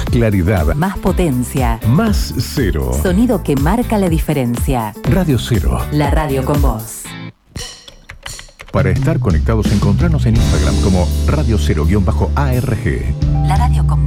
claridad, más potencia, más cero. Sonido que marca la diferencia. Radio Cero. La radio con vos. Para estar conectados, encontrarnos en Instagram como Radio Cero-ARG. La radio con vos.